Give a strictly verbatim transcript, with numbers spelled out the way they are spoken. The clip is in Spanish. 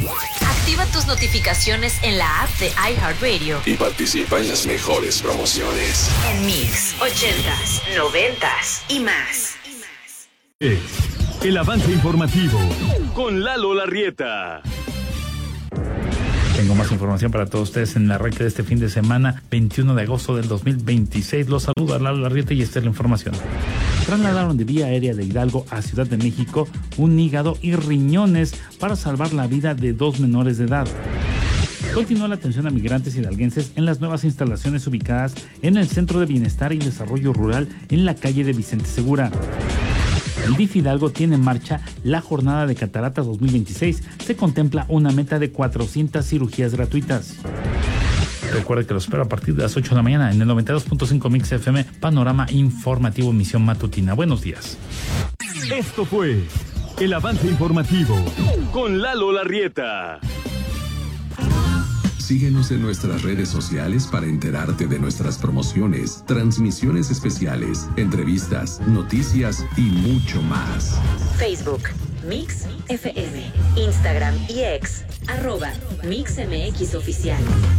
Activa tus notificaciones en la app de iHeartRadio y participa en las mejores promociones. En Mix, ochentas, noventas y más. Es el avance informativo con Lalo Larrieta. Tengo más información para todos ustedes en el arranque de este fin de semana, veintiuno de agosto del dos mil veintiséis. Los saluda Lalo Larrieta y esta es la información. Trasladaron de vía aérea de Hidalgo a Ciudad de México un hígado y riñones para salvar la vida de dos menores de edad. Continúa la atención a migrantes hidalguenses en las nuevas instalaciones ubicadas en el Centro de Bienestar y Desarrollo Rural en la calle de Vicente Segura. El D I F Hidalgo tiene en marcha la jornada de cataratas dos mil veintiséis. Se contempla una meta de cuatrocientas cirugías gratuitas. Recuerde que lo espero a partir de las ocho de la mañana en el noventa y dos punto cinco Mix F M, Panorama Informativo, emisión matutina. Buenos días. Esto fue el avance informativo con Lalo Larrieta. Síguenos en nuestras redes sociales para enterarte de nuestras promociones, transmisiones especiales, entrevistas, noticias y mucho más. Facebook, Mix F M, Instagram y X, arroba Mix M X Oficial.